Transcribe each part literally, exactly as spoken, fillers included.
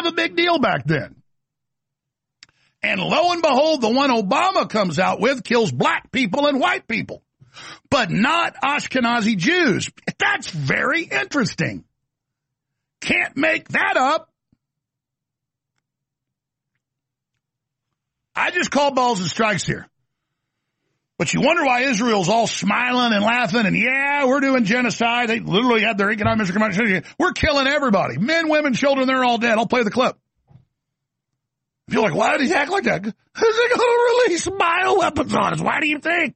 kind of a big deal back then. And lo and behold, the one Obama comes out with kills black people and white people, but not Ashkenazi Jews. That's very interesting. Can't make that up. I just call balls and strikes here. But you wonder why Israel's all smiling and laughing and, yeah, we're doing genocide. They literally had their economic misrecommendation. We're killing everybody. Men, women, children, they're all dead. I'll play the clip. You're like, why did he act like that? Because they're going to release bioweapons on us. Why do you think?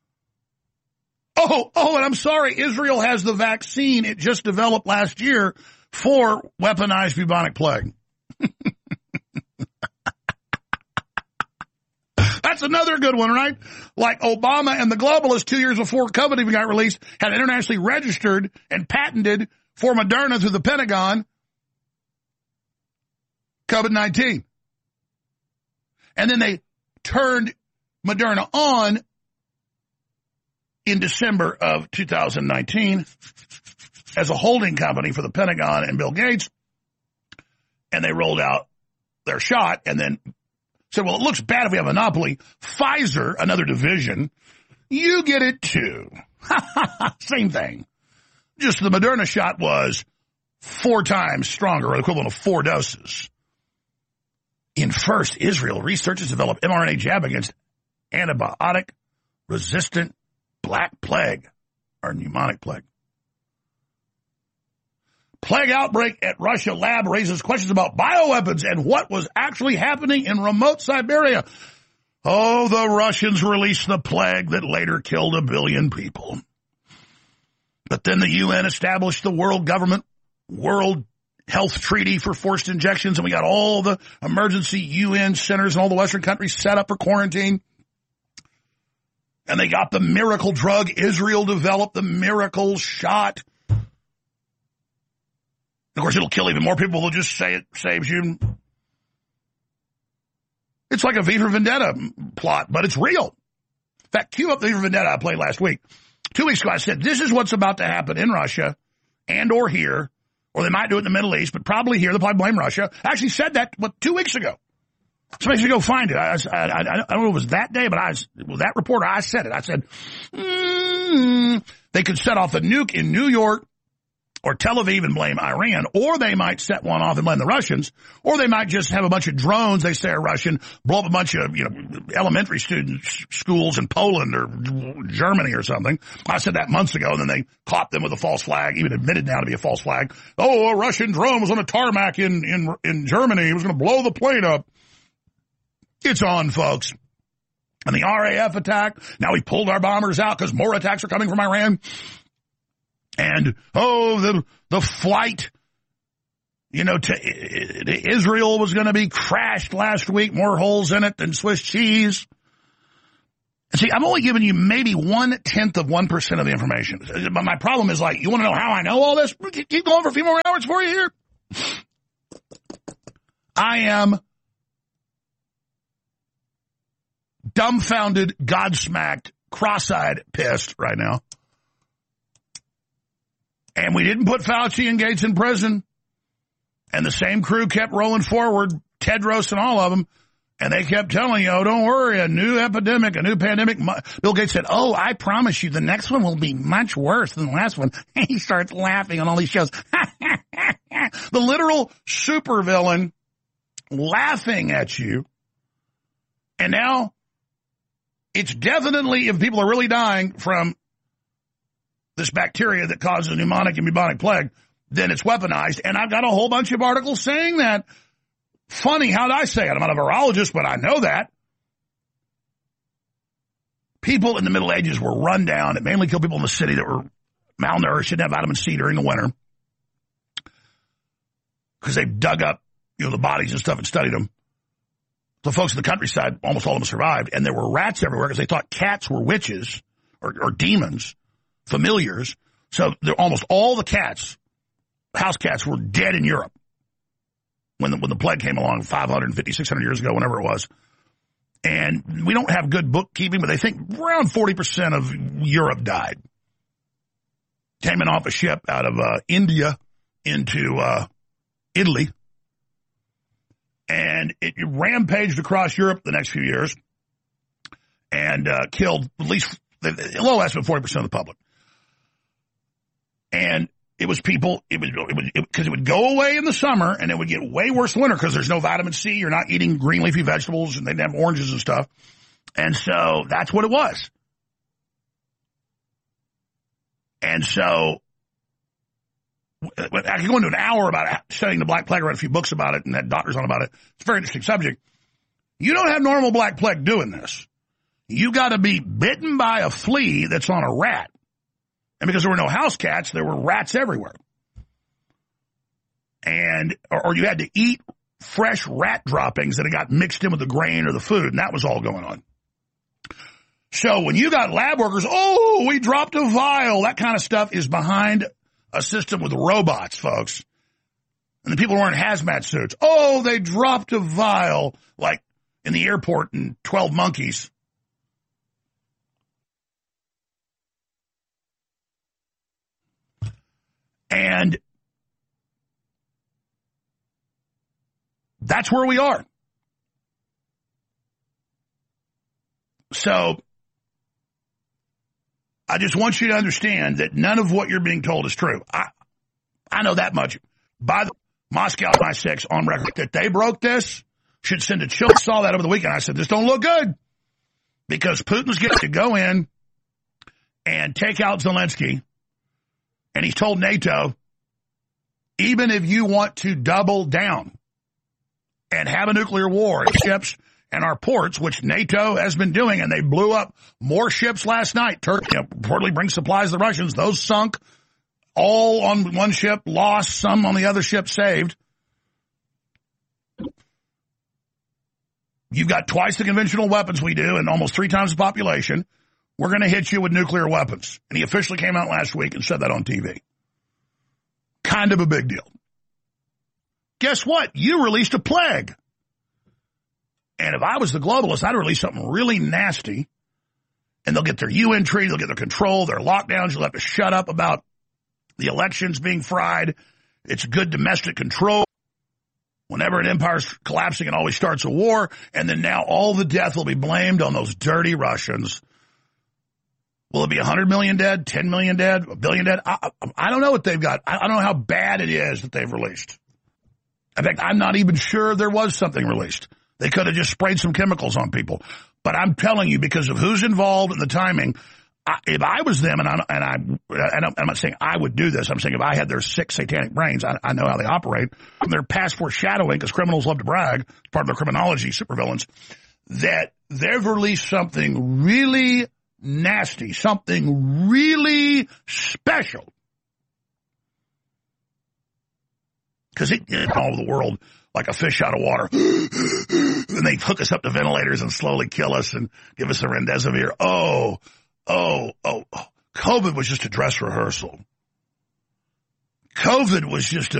Oh, oh, and I'm sorry. Israel has the vaccine it just developed last year for weaponized bubonic plague. That's another good one, right? Like Obama and the globalists two years before COVID even got released had internationally registered and patented for Moderna through the Pentagon COVID nineteen. And then they turned Moderna on in December of two thousand nineteen as a holding company for the Pentagon and Bill Gates. And they rolled out their shot and then said, well, it looks bad if we have a monopoly. Pfizer, another division, you get it too. Same thing. Just the Moderna shot was four times stronger, or the equivalent of four doses. In first, Israel, researchers developed mRNA jab against antibiotic-resistant black plague, or pneumonic plague. Plague outbreak at Russia lab raises questions about bioweapons and what was actually happening in remote Siberia. Oh, the Russians released the plague that later killed a billion people. But then the U N established the World Government, World Health Treaty for forced injections, and we got all the emergency U N centers in all the Western countries set up for quarantine. And they got the miracle drug. Israel developed the miracle shot. Of course, it'll kill even more people. They'll just say it saves you. It's like a V for Vendetta plot, but it's real. In fact, cue up the V for Vendetta I played last week. Two weeks ago, I said, this is what's about to happen in Russia and or here, or they might do it in the Middle East, but probably here. They'll probably blame Russia. I actually said that, what, two weeks ago. Somebody should go find it. I, I, I, I don't know if it was that day, but I was, it was that reporter. I said it. I said, mm, they could set off a nuke in New York or Tel Aviv and blame Iran, or they might set one off and blame the Russians, or they might just have a bunch of drones they say are Russian, blow up a bunch of, you know, elementary students, schools in Poland or Germany or something. I said that months ago, and then they caught them with a false flag, even admitted now to be a false flag. Oh, a Russian drone was on a tarmac in, in, in Germany. It was going to blow the plane up. It's on, folks. And the R A F attack, now we pulled our bombers out because more attacks are coming from Iran. And, oh, the the flight, you know, to, to Israel was going to be crashed last week. More holes in it than Swiss cheese. See, I'm only giving you maybe one-tenth of one percent of the information. But my problem is, like, you want to know how I know all this? Keep going for a few more hours for you here. I am dumbfounded, godsmacked, cross-eyed, pissed right now. And we didn't put Fauci and Gates in prison. And the same crew kept rolling forward, Tedros and all of them. And they kept telling you, oh, don't worry, a new epidemic, a new pandemic. Bill Gates said, oh, I promise you the next one will be much worse than the last one. And he starts laughing on all these shows. The literal supervillain laughing at you. And now it's definitely, if people are really dying from this bacteria that causes pneumonic and bubonic plague, then it's weaponized. And I've got a whole bunch of articles saying that. Funny, how'd I say it? I'm not a virologist, but I know that. People in the Middle Ages were run down. It mainly killed people in the city that were malnourished, didn't have vitamin C during the winter. Because they dug up, you know, the bodies and stuff and studied them. The folks in the countryside, almost all of them survived. And there were rats everywhere because they thought cats were witches or, or demons. Familiars. So almost all the cats, house cats, were dead in Europe when the, when the plague came along five hundred fifty, six hundred years ago, whenever it was. And we don't have good bookkeeping, but they think around forty percent of Europe died. Came in off a ship out of uh, India into uh, Italy. And it rampaged across Europe the next few years and uh, killed at least, low less than forty percent of the public. And it was people, it was, it would, because it, it would go away in the summer and it would get way worse in the winter because there's no vitamin C. You're not eating green leafy vegetables and they didn't have oranges and stuff. And so that's what it was. And so I could go into an hour about studying the Black Plague. I read a few books about it and had doctors on about it. It's a very interesting subject. You don't have normal Black Plague doing this. You got to be bitten by a flea that's on a rat. And because there were no house cats, there were rats everywhere. And, or, or you had to eat fresh rat droppings that had got mixed in with the grain or the food, and that was all going on. So when you got lab workers, oh, we dropped a vial, that kind of stuff is behind a system with robots, folks. And the people wearing hazmat suits, oh, they dropped a vial, like in the airport in twelve Monkeys. And that's where we are. So I just want you to understand that none of what you're being told is true. I I know that much. By the Moscow M I six on record that they broke this, should send a chill. I saw that over the weekend. I said, this don't look good because Putin's getting to go in and take out Zelensky. And he's told NATO, even if you want to double down and have a nuclear war in ships and our ports, which NATO has been doing, and they blew up more ships last night. Turkey you know, reportedly brings supplies to the Russians. Those sunk, all on one ship, lost, some on the other ship saved. You've got twice the conventional weapons we do and almost three times the population. We're going to hit you with nuclear weapons. And he officially came out last week and said that on T V. Kind of a big deal. Guess what? You released a plague. And if I was the globalist, I'd release something really nasty. And they'll get their U N treaty, they'll get their control, their lockdowns. You'll have to shut up about the elections being fried. It's good domestic control. Whenever an empire's collapsing, it always starts a war. And then now all the death will be blamed on those dirty Russians. Will it be one hundred million dead, ten million dead, a billion dead? I, I don't know what they've got. I don't know how bad it is that they've released. In fact, I'm not even sure there was something released. They could have just sprayed some chemicals on people. But I'm telling you, because of who's involved and the timing, I, if I was them, and, I, and I, and I'm not saying I would do this. I'm saying if I had their sick satanic brains, I, I know how they operate. They're past foreshadowing, because criminals love to brag, it's part of their criminology, supervillains, that they've released something really nasty, something really special. Because it gets all over the world like a fish out of water. And they hook us up to ventilators and slowly kill us and give us a remdesivir. Oh, oh, oh. COVID was just a dress rehearsal. COVID was just a